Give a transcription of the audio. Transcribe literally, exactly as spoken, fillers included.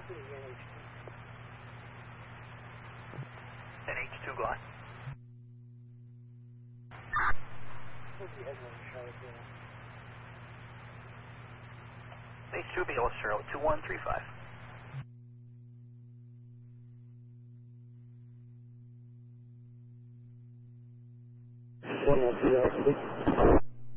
N H two, go on. H two, B L zero two one three five. one one three